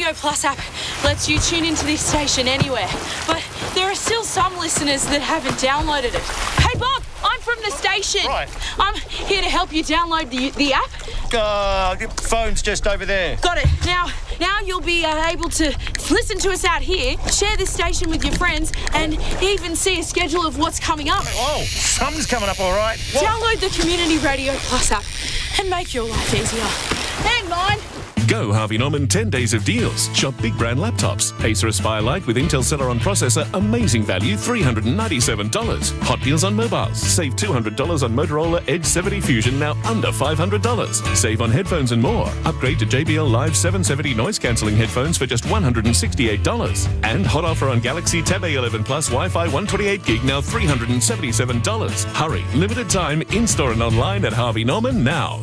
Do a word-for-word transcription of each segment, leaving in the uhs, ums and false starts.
Radio Plus app lets you tune into this station anywhere, but there are still some listeners that haven't downloaded it. Hey, Bob, I'm from the station. Right. I'm here to help you download the the app. Uh, the phone's just over there. Got it. Now, now you'll be uh, able to listen to us out here, share this station with your friends, and even see a schedule of what's coming up. Oh, something's coming up all right. What? Download the Community Radio Plus app and make your life easier. And mine. Go Harvey Norman ten days of deals. Shop big brand laptops. Acer Aspire Lite with Intel Celeron processor, amazing value, three hundred ninety-seven dollars. Hot deals on mobiles. Save two hundred dollars on Motorola Edge seventy Fusion, now under five hundred dollars. Save on headphones and more. Upgrade to J B L Live seven seventy noise cancelling headphones for just one hundred sixty-eight dollars. And hot offer on Galaxy Tab A eleven Plus Wi-Fi one twenty-eight gig, now three hundred seventy-seven dollars. Hurry, limited time, in-store and online at Harvey Norman now.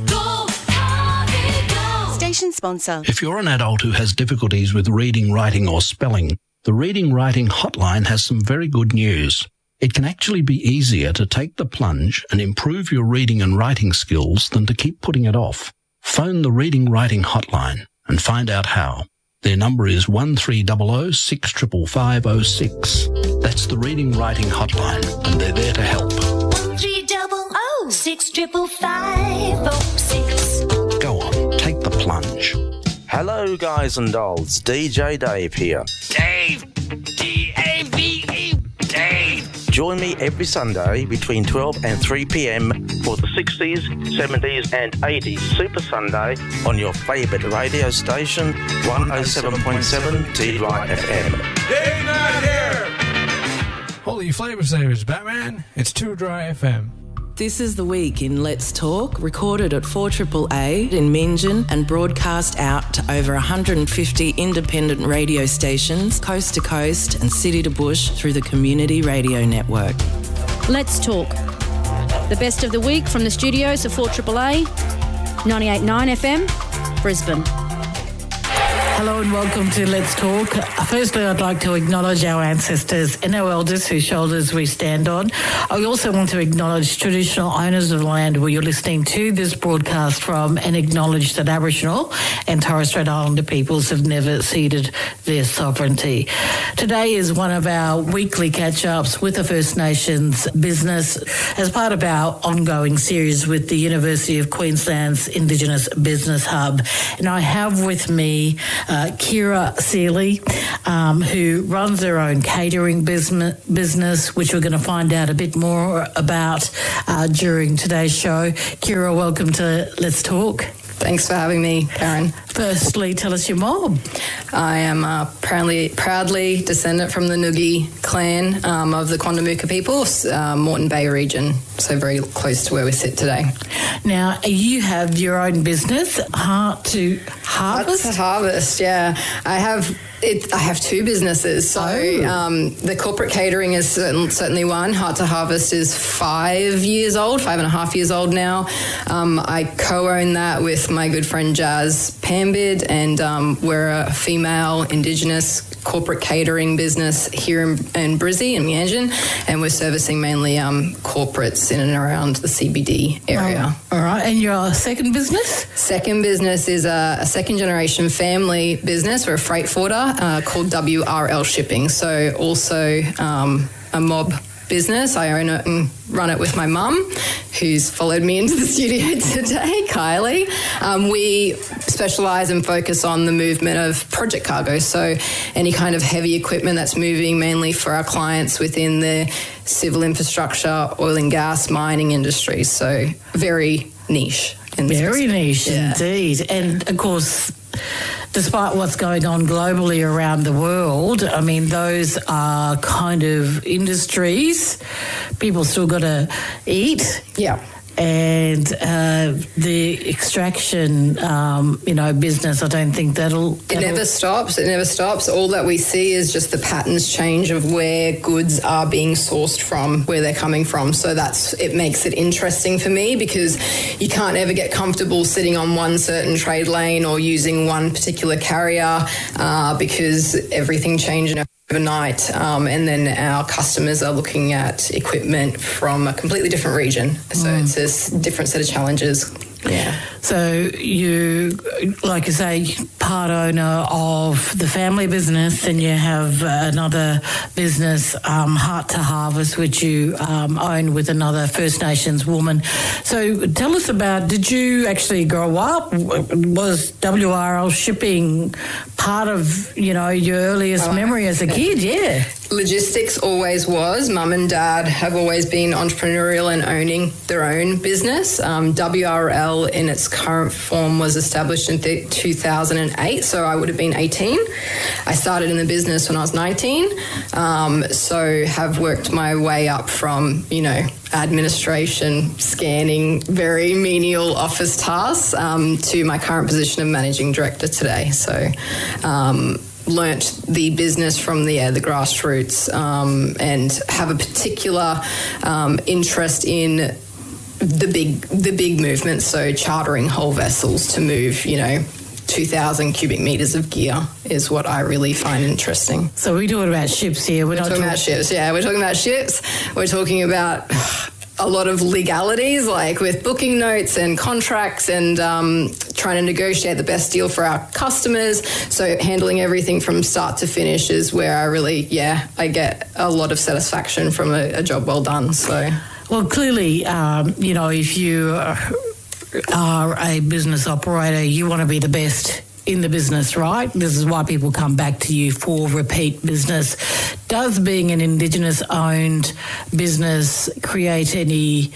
Station sponsor. If you're an adult who has difficulties with reading, writing or spelling, the Reading Writing Hotline has some very good news. It can actually be easier to take the plunge and improve your reading and writing skills than to keep putting it off. Phone the Reading Writing Hotline and find out how. Their number is one three zero zero six five five five zero six. That's the Reading Writing Hotline, and they're there to help. one three zero zero six five five five zero six. Go on, take the plunge. Hello, guys and dolls. D J Dave here. Dave! D A V E! Dave! Join me every Sunday between twelve and three p.m. for the sixties, seventies and eighties Super Sunday on your favourite radio station, one oh seven point seven T Y F M. Dave not here! Holy flavor savers, Batman. It's Too Dry F M. This is The Week in Let's Talk, recorded at four A A A in Meanjin and broadcast out to over one hundred fifty independent radio stations, coast to coast and city to bush through the Community Radio Network. Let's Talk. The best of the week from the studios of four A A A, ninety-eight point nine F M, Brisbane. Hello and welcome to Let's Talk. Firstly, I'd like to acknowledge our ancestors and our elders whose shoulders we stand on. I also want to acknowledge traditional owners of the land where you're listening to this broadcast from and acknowledge that Aboriginal and Torres Strait Islander peoples have never ceded their sovereignty. Today is one of our weekly catch-ups with the First Nations business as part of our ongoing series with the University of Queensland's Indigenous Business Hub. And I have with me Uh, Kira Seeley, um, who runs her own catering business, business, which we're going to find out a bit more about uh, during today's show. Kira, welcome to Let's Talk. Thanks for having me, Karen. Firstly, tell us your mob. I am uh, proudly, proudly descendant from the Noogie clan um, of the Quandamooka people, uh, Moreton Bay region, so very close to where we sit today. Now, you have your own business, Heart to Harvest? Heart to Harvest, yeah. I have... It, I have two businesses. So oh. um, the corporate catering is certain, certainly one. Heart to Harvest is five years old, five and a half years old now. Um, I co-own that with my good friend Jazz Pambid, and um, we're a female Indigenous corporate catering business here in, in Brizzy, in Meanjin, and we're servicing mainly um, corporates in and around the C B D area. Oh, all right. And your second business? Second business is a, a second-generation family business. We're a freight forwarder. Uh, called W R L Shipping. So also um, a mob business. I own it and run it with my mum, who's followed me into the studio today, Kylie. Um, we specialise and focus on the movement of project cargo, so any kind of heavy equipment that's moving mainly for our clients within the civil infrastructure, oil and gas, mining industries. So very niche. In very niche yeah. indeed. And of course, despite what's going on globally around the world, I mean, those are kind of industries. People still got to eat. Yeah. And uh, the extraction, um, you know, business, I don't think that'll, that'll... It never stops. It never stops. All that we see is just the patterns change of where goods are being sourced from, where they're coming from. So that's it makes it interesting for me, because you can't ever get comfortable sitting on one certain trade lane or using one particular carrier uh, because everything changes overnight, um, and then our customers are looking at equipment from a completely different region. So mm. it's a different set of challenges Yeah. So you, like you say, part owner of the family business, and you have another business, um, Heart to Harvest, which you um, own with another First Nations woman. So tell us about, did you actually grow up? Was W R L shipping part of, you know, your earliest Oh, memory as a kid? Yeah. Logistics always was. Mum and Dad have always been entrepreneurial and owning their own business. Um, W R L in its current form was established in th- two thousand eight, so I would have been eighteen. I started in the business when I was nineteen, um, so have worked my way up from, you know, administration, scanning, very menial office tasks, um, to my current position of managing director today. So, um, learnt the business from the, uh, the grassroots, um, and have a particular um, interest in the big the big movements, so chartering whole vessels to move, you know, two thousand cubic metres of gear is what I really find interesting. So we're talking about ships here. We're, We're not talking about ships, yeah. We're talking about ships. We're talking about a lot of legalities, like with booking notes and contracts, and um, trying to negotiate the best deal for our customers. So handling everything from start to finish is where I really, yeah, I get a lot of satisfaction from a, a job well done. So, well, clearly, um, you know, if you are a business operator, you want to be the best in the business, right? This is why people come back to you for repeat business. Does being an Indigenous-owned business create any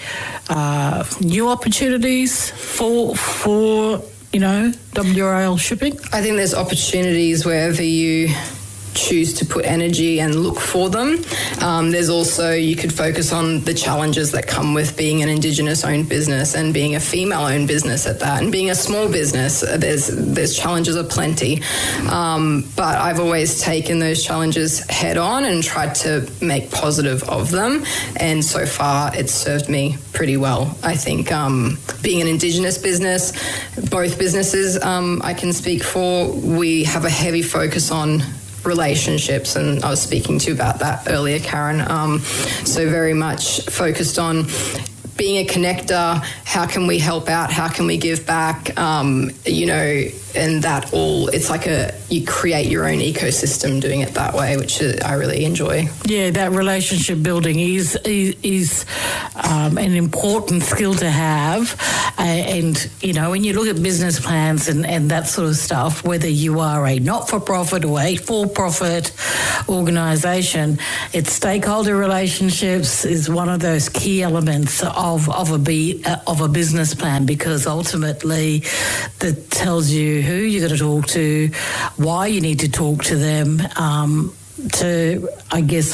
uh, new opportunities for for you know W R L shipping? I think there's opportunities wherever you choose to put energy and look for them. Um, there's also, you could focus on the challenges that come with being an Indigenous-owned business and being a female-owned business at that, and being a small business. There's there's challenges aplenty, um, but I've always taken those challenges head on and tried to make positive of them, and so far it's served me pretty well. I think um, being an Indigenous business, both businesses um, I can speak for, we have a heavy focus on relationships, and I was speaking to you about that earlier, Karen. Um, so very much focused on being a connector. How can we help out? How can we give back? Um, you know, and that all, it's like a, you create your own ecosystem doing it that way, which I really enjoy. Yeah, that relationship building is is, is um, an important skill to have. Uh, and, you know, when you look at business plans and, and that sort of stuff, whether you are a not-for-profit or a for-profit organisation, it's stakeholder relationships is one of those key elements of, of, a, be, uh, of a business plan, because ultimately that tells you who you're going to talk to, why you need to talk to them, um, to, I guess,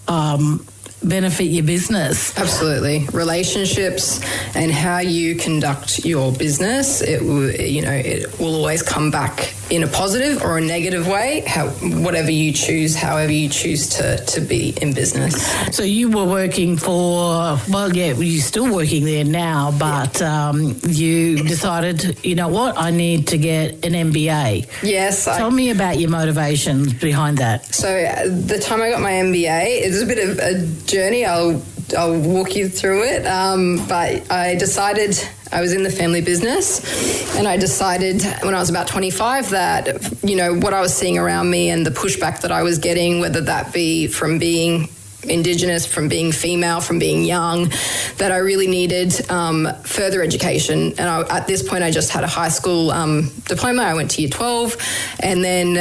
um, benefit your business. Absolutely. Relationships and how you conduct your business, it will, you know, it will always come back in a positive or a negative way, how, whatever you choose, however you choose to, to be in business. So you were working for, well, yeah, you're still working there now, but yeah. um, you decided, you know what, I need to get an M B A. Yes. Tell I, me about your motivations behind that. So uh, the time I got my M B A, it was a bit of a journey. I'll I'll walk you through it. Um, but I decided, I was in the family business, and I decided when I was about twenty-five that, you know, what I was seeing around me and the pushback that I was getting, whether that be from being Indigenous, from being female, from being young, that I really needed um, further education. And I, at this point, I just had a high school um, diploma. I went to year twelve, and then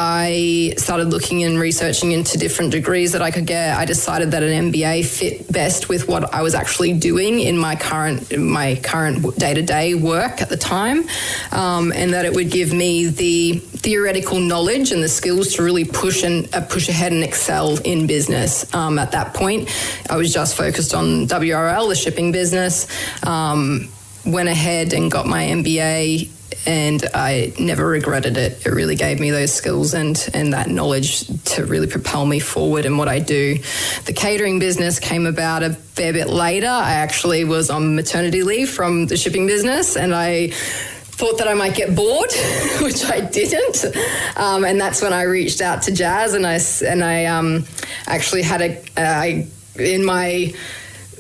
I started looking and researching into different degrees that I could get. I decided that an M B A fit best with what I was actually doing in my current my current day-to-day work at the time, um, and that it would give me the theoretical knowledge and the skills to really push and uh, push ahead and excel in business. Um, at that point, I was just focused on W R L, the shipping business. Um, went ahead and got my M B A, and I never regretted it. It really gave me those skills and, and that knowledge to really propel me forward in what I do. The catering business came about a fair bit later. I actually was on maternity leave from the shipping business, and I thought that I might get bored, which I didn't. Um, and that's when I reached out to Jazz, and I, and I um, actually had a, uh, I, in my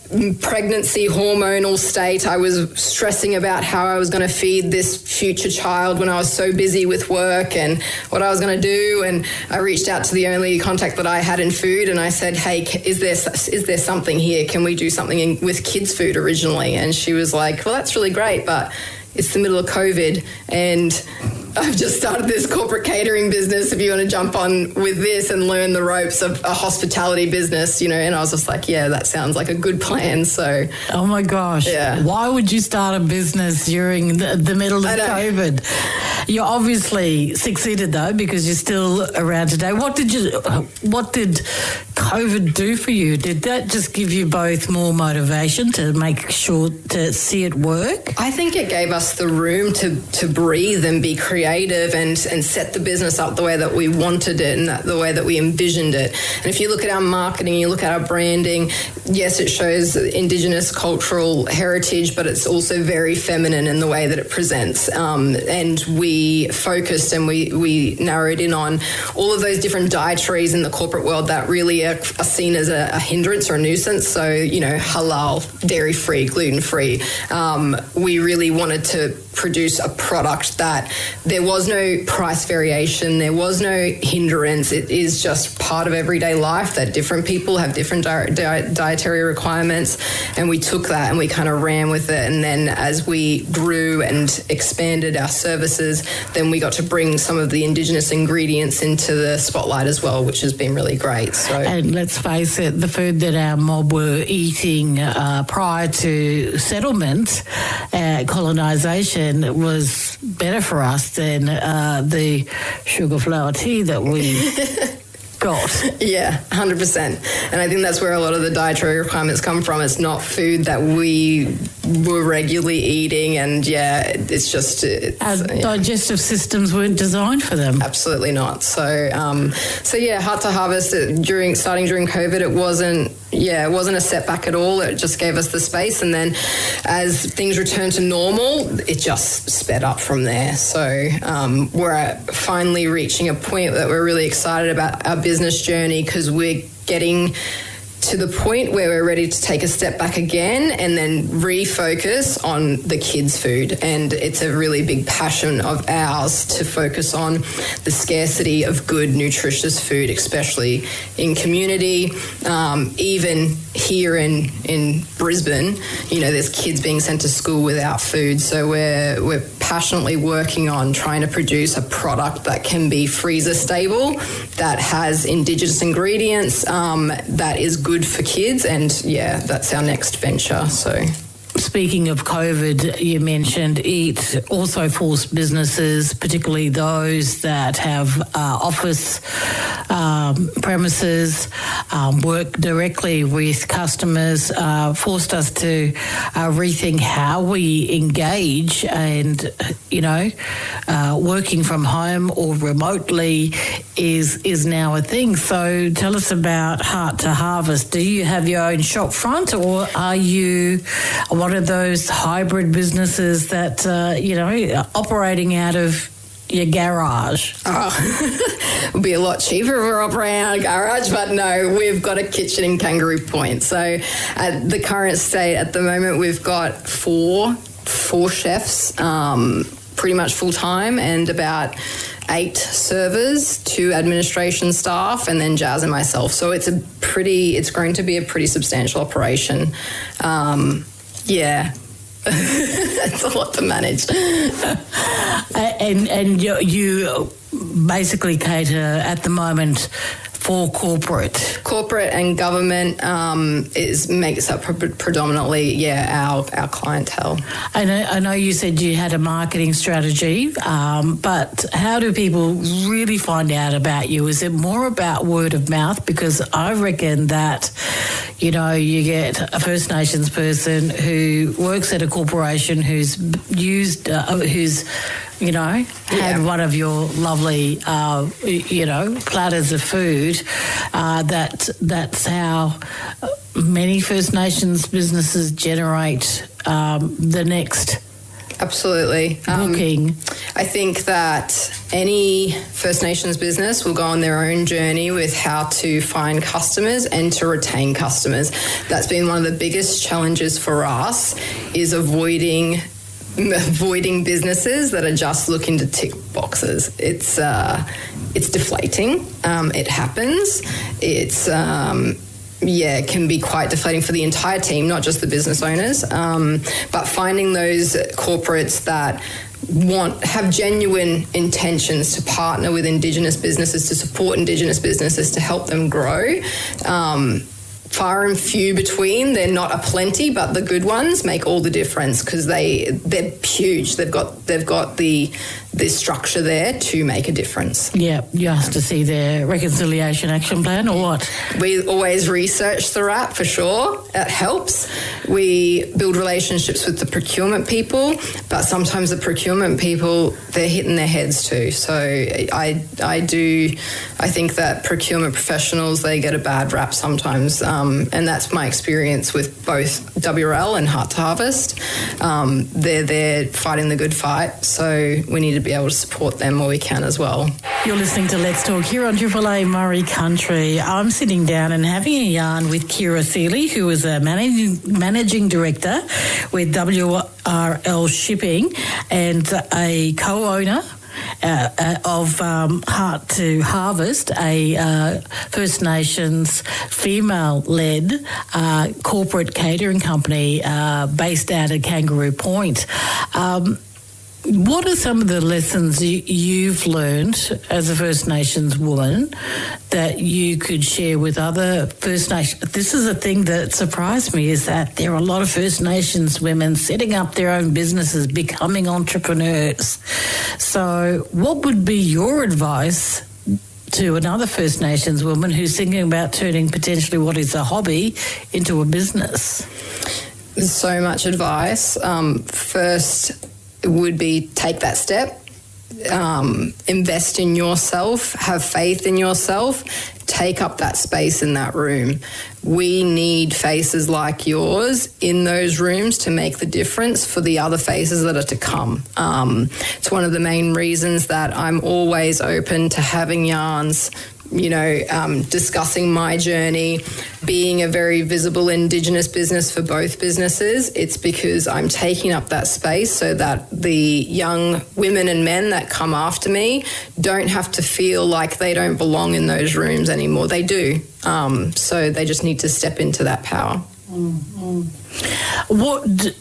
pregnancy hormonal state. I was stressing about how I was going to feed this future child when I was so busy with work and what I was going to do. And I reached out to the only contact that I had in food, and I said, hey, is there is there something here? Can we do something in, with kids' food originally? And she was like, well, that's really great, but it's the middle of COVID and I've just started this corporate catering business. If you want to jump on with this and learn the ropes of a hospitality business, you know, and I was just like, yeah, that sounds like a good plan. So, oh my gosh, yeah. Why would you start a business during the, the middle of COVID? You obviously succeeded though, because you're still around today. What did you? What did COVID do for you? Did that just give you both more motivation to make sure to see it work? I think it gave us the room to to breathe and be creative. creative and, and set the business up the way that we wanted it and that, the way that we envisioned it. And if you look at our marketing, you look at our branding, yes, it shows Indigenous cultural heritage, but it's also very feminine in the way that it presents. Um, and we focused and we, we narrowed in on all of those different dietaries in the corporate world that really are, are seen as a, a hindrance or a nuisance. So, you know, halal, dairy-free, gluten-free. Um, we really wanted to produce a product that there was no price variation, there was no hindrance. It is just part of everyday life that different people have different di- di- dietary requirements, and we took that and we kind of ran with it. And then as we grew and expanded our services, then we got to bring some of the Indigenous ingredients into the spotlight as well, which has been really great. So, and let's face it, the food that our mob were eating uh, prior to settlement, uh, colonisation, was better for us than uh, the sugar flour tea that we got. Yeah, one hundred percent. And I think that's where a lot of the dietary requirements come from. It's not food that we were regularly eating, and yeah, it's just... It's, Our yeah. digestive systems weren't designed for them. Absolutely not. So, um, so yeah, Heart to Harvest, it, during starting during COVID, it wasn't, yeah, it wasn't a setback at all. It just gave us the space, and then as things returned to normal, it just sped up from there. So um, we're finally reaching a point that we're really excited about our business journey, because we're getting to the point where we're ready to take a step back again and then refocus on the kids' food. And it's a really big passion of ours to focus on the scarcity of good, nutritious food, especially in community. Um, even here in, in Brisbane, you know, there's kids being sent to school without food. So we're, we're passionately working on trying to produce a product that can be freezer stable, that has Indigenous ingredients, um, that is good for kids, and yeah, that's our next venture. So, speaking of COVID, you mentioned it also forced businesses, particularly those that have uh, office um, premises, um, work directly with customers, uh, forced us to uh, rethink how we engage, and you know, uh, working from home or remotely is is now a thing. So tell us about Heart to Harvest. Do you have your own shop front, or are you one of those hybrid businesses that, uh, you know, operating out of your garage? Oh, it would be a lot cheaper if we were operating out of a garage, but no, we've got a kitchen in Kangaroo Point. So at the current state, at the moment, we've got four, four chefs, um, pretty much full-time, and about eight servers, two administration staff, and then Jazz and myself. So it's a pretty, it's going to be a pretty substantial operation. Um, yeah. It's a lot to manage. and and you, you basically cater at the moment for corporate. Corporate and government um, is makes up pre- predominantly, yeah, our our clientele. I know, I know you said you had a marketing strategy, um, but how do people really find out about you? Is it more about word of mouth? Because I reckon that, you know, you get a First Nations person who works at a corporation who's used, uh, who's, you know, had yeah. one of your lovely, uh, you know, platters of food. Uh, that that's how many First Nations businesses generate um, the next Absolutely. Booking. Um, I think that any First Nations business will go on their own journey with how to find customers and to retain customers. That's been one of the biggest challenges for us, is avoiding avoiding businesses that are just looking to tick boxes. It's uh, it's deflating. Um, it happens. It's um, yeah, it can be quite deflating for the entire team, not just the business owners. Um, but finding those corporates that want have genuine intentions to partner with Indigenous businesses, to support Indigenous businesses, to help them grow. Um, far and few between. They're not a plenty, but the good ones make all the difference because they they're huge. They've got they've got the the structure there to make a difference. Yeah, you have to see their reconciliation action plan or what? We always research the R A P for sure. It helps. We build relationships with the procurement people, but sometimes the procurement people, they're hitting their heads too. So I I do I think that procurement professionals, they get a bad rap sometimes, um, and that's my experience with both W R L and Heart to Harvest. Um, they're there fighting the good fight, so we need to be able to support them where we can as well. You're listening to Let's Talk here on Triple A Murray Country. I'm sitting down and having a yarn with Kira Seeley, who is a managing managing director with W R L Shipping and a co-owner Uh, uh, of um, Heart to Harvest, a uh, First Nations female-led uh, corporate catering company uh, based out of Kangaroo Point. Um, what are some of the lessons you, you've learned as a First Nations woman that you could share with other First Nations? This is a thing that surprised me, is that there are a lot of First Nations women setting up their own businesses, becoming entrepreneurs. So what would be your advice to another First Nations woman who's thinking about turning potentially what is a hobby into a business? There's so much advice. Um, first would be take that step. Um, invest in yourself, have faith in yourself, take up that space in that room. We need faces like yours in those rooms to make the difference for the other faces that are to come. Um, it's one of the main reasons that I'm always open to having yarns, you know, um, discussing my journey, being a very visible Indigenous business for both businesses. It's because I'm taking up that space so that the young women and men that come after me don't have to feel like they don't belong in those rooms anymore. They do. Um, so they just need to step into that power. Mm-hmm. What... D-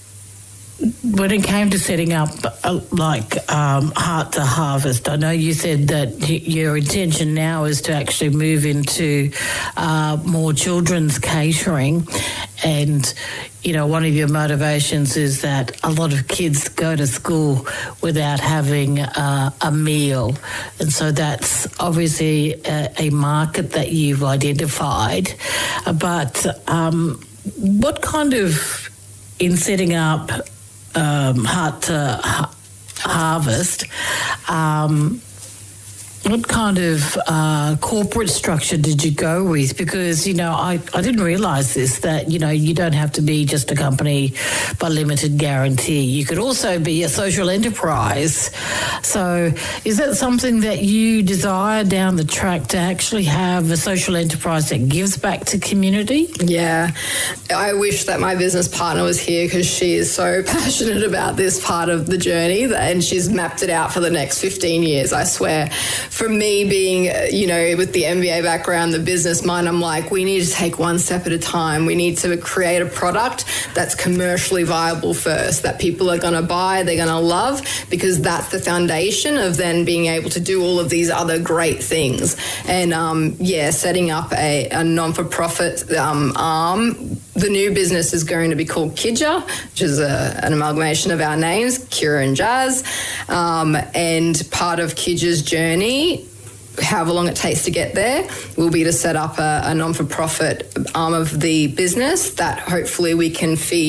When it came to setting up uh, like um, Heart to Harvest, I know you said that y- your intention now is to actually move into uh, more children's catering, and you know one of your motivations is that a lot of kids go to school without having uh, a meal, and so that's obviously a, a market that you've identified. But um, what kind of, in setting up Um, Heart to ha- Harvest, um, what kind of uh, corporate structure did you go with? Because, you know, I, I didn't realise this, that, you know, you don't have to be just a company by limited guarantee. You could also be a social enterprise. So is that something that you desire down the track, to actually have a social enterprise that gives back to community? Yeah. I wish that my business partner was here, because she is so passionate about this part of the journey, and she's mapped it out for the next fifteen years, I swear. For me, being, you know, with the M B A background, the business mind, I'm like, we need to take one step at a time. We need to create a product that's commercially viable first, that people are going to buy, they're going to love, because that's the foundation of then being able to do all of these other great things. And, um, yeah, setting up a, a non-for-profit um, arm. The new business is going to be called Kidja, which is a, an amalgamation of our names, Kira and Jazz. Um, and part of Kidja's journey, however long it takes to get there, will be to set up a, a non-for-profit arm of the business that hopefully we can feed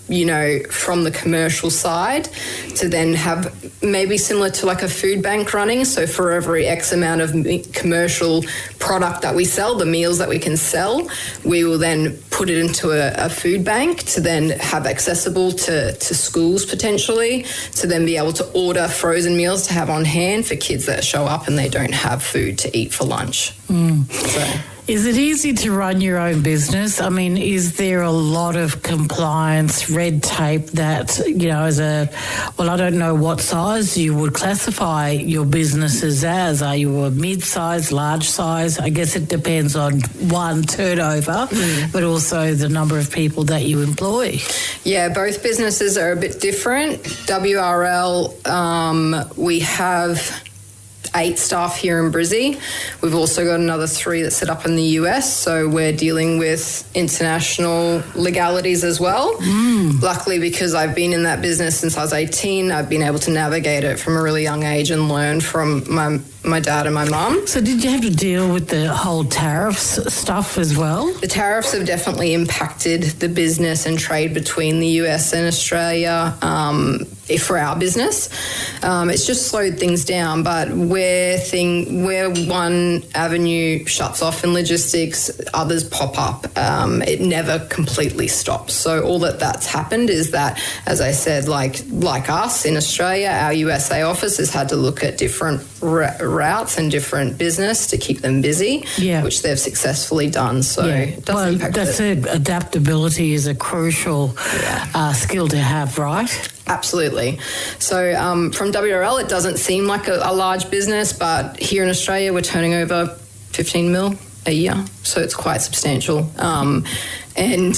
you know, from the commercial side to then have maybe similar to like a food bank running. So for every X amount of me- commercial product that we sell, the meals that we can sell, we will then put it into a, a food bank to then have accessible to, to schools potentially, to then be able to order frozen meals to have on hand for kids that show up and they don't have food to eat for lunch. Mm. So. Is it easy to run your own business? I mean, is there a lot of compliance, red tape that, you know, as a, well, I don't know what size you would classify your businesses as. Are you a mid-size, large size? I guess it depends on, one, turnover, mm. but also the number of people that you employ. Yeah, both businesses are a bit different. W R L, um, we have eight staff here in Brizzy. We've also got another three that set up in the U S, so we're dealing with international legalities as well. Mm. Luckily, because I've been in that business since I was eighteen, I've been able to navigate it from a really young age and learn from my my dad and my mum. So did you have to deal with the whole tariffs stuff as well? The tariffs have definitely impacted the business and trade between the U S and Australia um, for our business. Um, it's just slowed things down, but where thing where one avenue shuts off in logistics, others pop up. Um, it never completely stops. So all that that's happened is that, as I said, like like us in Australia, our U S A office has had to look at different ra- routes and different business to keep them busy, yeah. which they've successfully done. So yeah. it does well, impact that's it. Adaptability is a crucial yeah. uh, skill to have, right? Absolutely. So um, from W R L, it doesn't seem like a, a large business, but here in Australia, we're turning over fifteen mil a year, so it's quite substantial. Um, and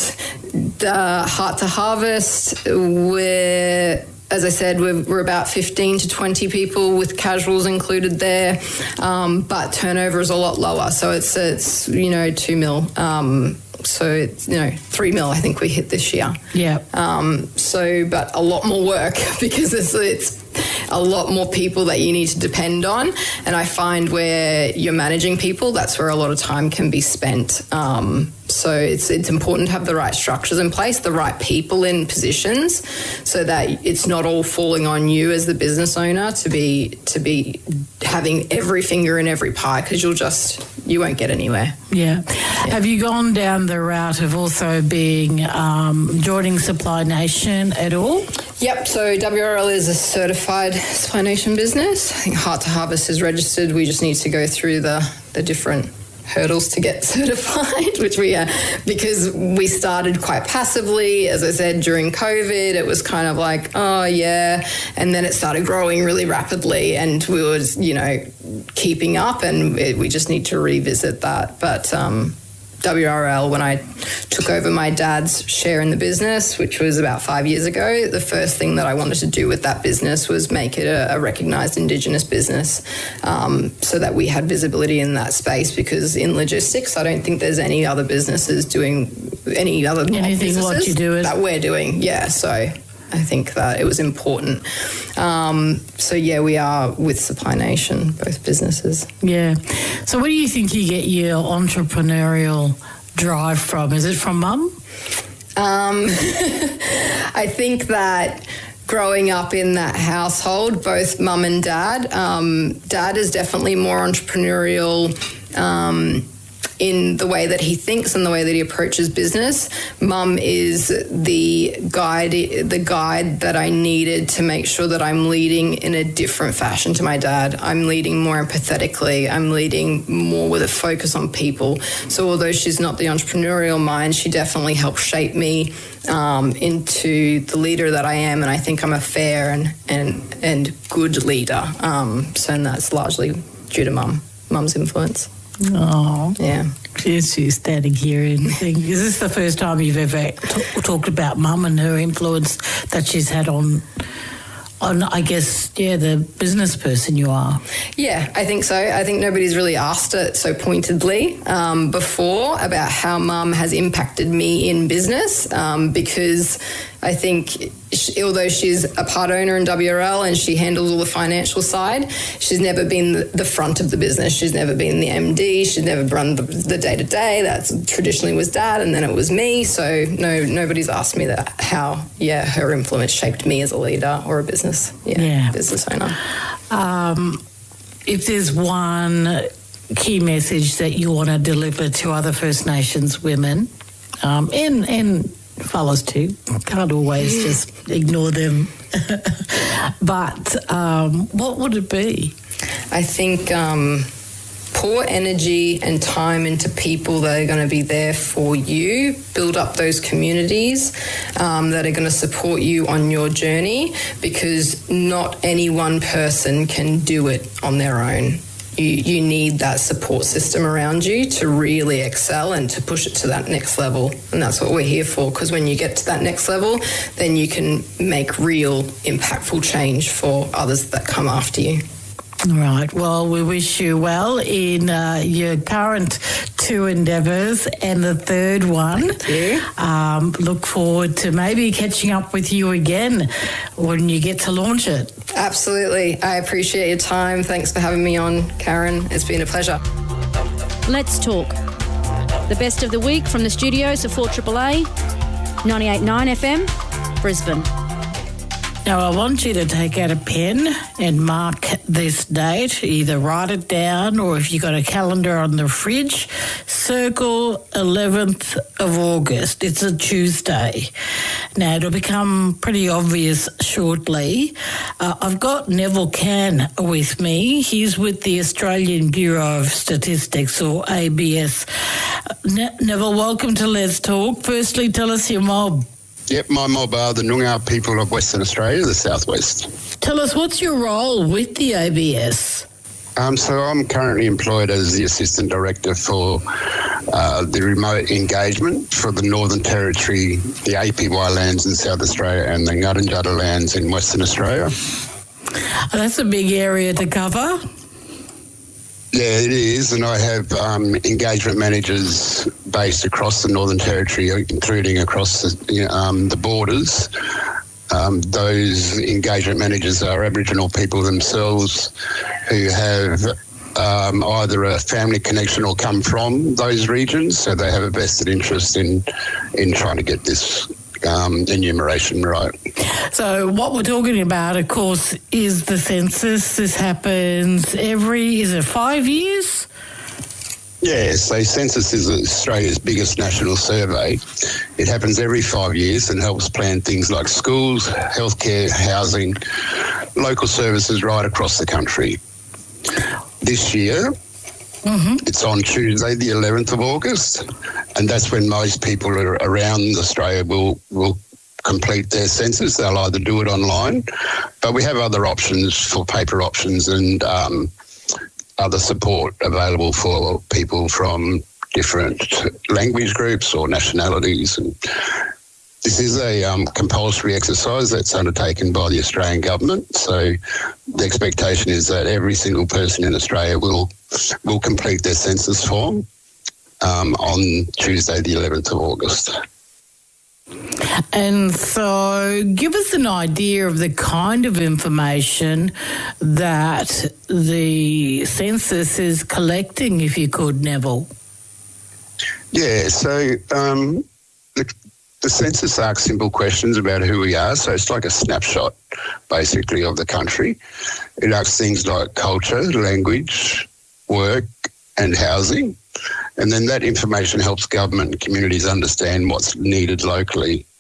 the Heart to Harvest, we're, as I said, we're, we're about fifteen to twenty people with casuals included there, um, but turnover is a lot lower. So it's, it's you know, two mil. Um, so it's, you know, three mil I think we hit this year. Yeah. Um, so, but a lot more work because it's, it's a lot more people that you need to depend on. And I find where you're managing people, that's where a lot of time can be spent. Um, so it's it's important to have the right structures in place, the right people in positions, so that it's not all falling on you as the business owner to be to be having every finger in every pie, because you'll just you won't get anywhere. Yeah. yeah. Have you gone down the route of also being um, joining Supply Nation at all? Yep. So W R L is a certified Supply Nation business. I think Heart to Harvest is registered. We just need to go through the the different hurdles to get certified, which we are, because we started quite passively. As I said, during COVID, it was kind of like, oh yeah, and then it started growing really rapidly, and we were, you know, keeping up, and it, we just need to revisit that. But um, W R L, when I took over my dad's share in the business, which was about five years ago, the first thing that I wanted to do with that business was make it a, a recognised Indigenous business, um, so that we had visibility in that space, because in logistics, I don't think there's any other businesses doing any other anything what you do that we're doing. Yeah, so I think that it was important. Um, so, yeah, we are with Supply Nation, both businesses. Yeah. So where do you think you get your entrepreneurial drive from? Is it from mum? Um, I think that growing up in that household, both mum and dad, um, dad is definitely more entrepreneurial um in the way that he thinks and the way that he approaches business. Mum is the guide, the guide that I needed to make sure that I'm leading in a different fashion to my dad. I'm leading more empathetically. I'm leading more with a focus on people. So although she's not the entrepreneurial mind, she definitely helped shape me um, into the leader that I am. And I think I'm a fair and and, and good leader. Um, so and that's largely due to mum, mum's influence. Oh, yeah. She's standing here and thinking, is this the first time you've ever t- talked about mum and her influence that she's had on, on, I guess, yeah, the business person you are? Yeah, I think so. I think nobody's really asked it so pointedly um, before about how mum has impacted me in business, um, because I think she, although she's a part owner in W R L and she handles all the financial side, she's never been the, the front of the business. She's never been the M D. She's never run the, the day-to-day. That's traditionally was Dad, and then it was me. So no, nobody's asked me that how, yeah, her influence shaped me as a leader or a business, yeah, Yeah. business owner. Um, if there's one key message that you want to deliver to other First Nations women, um, and and fellas too, can't always just ignore them. But um, what would it be? I think um, pour energy and time into people that are going to be there for you. Build up those communities um, that are going to support you on your journey, because not any one person can do it on their own. You, you need that support system around you to really excel and to push it to that next level. And that's what we're here for, because when you get to that next level, then you can make real impactful change for others that come after you. All right. Well, we wish you well in uh, your current two endeavours and the third one. Thank you. Um, look forward to maybe catching up with you again when you get to launch it. Absolutely. I appreciate your time. Thanks for having me on, Karen. It's been a pleasure. Let's talk. The best of the week from the studios of four A A A, ninety-eight point nine F M, Brisbane. Now, I want you to take out a pen and mark this date. Either write it down, or if you've got a calendar on the fridge, circle eleventh of August. It's a Tuesday. Now, it'll become pretty obvious shortly. Uh, I've got Neville Cann with me. He's with the Australian Bureau of Statistics, or A B S. Ne- Neville, welcome to Let's Talk. Firstly, tell us your mob. Yep, my mob are the Noongar people of Western Australia, the southwest. Tell us, what's your role with the A B S? Um, so I'm currently employed as the Assistant Director for uh, the remote engagement for the Northern Territory, the A P Y lands in South Australia and the Ngarrindjatjara lands in Western Australia. That's a big area to cover. Yeah, it is, and I have um, engagement managers based across the Northern Territory, including across the, you know, um, the borders. Um, those engagement managers are Aboriginal people themselves who have um, either a family connection or come from those regions, so they have a vested interest in in trying to get this um, enumeration right. So what we're talking about, of course, is the census. This happens every, is it five years? Yeah, so census is Australia's biggest national survey. It happens every five years and helps plan things like schools, healthcare, housing, local services right across the country. This year, mm-hmm. it's on Tuesday, the eleventh of August, and that's when most people are around Australia will will complete their census. They'll either do it online, but we have other options for paper options and um, other support available for people from different language groups or nationalities. And this is a um, compulsory exercise that's undertaken by the Australian government. So the expectation is that every single person in Australia will will complete their census form um, on Tuesday, the eleventh of August. And so give us an idea of the kind of information that the census is collecting, if you could, Neville. Yeah, so um, the, the census asks simple questions about who we are. So it's like a snapshot, basically, of the country. It asks things like culture, language, work and housing. And then that information helps government and communities understand what's needed locally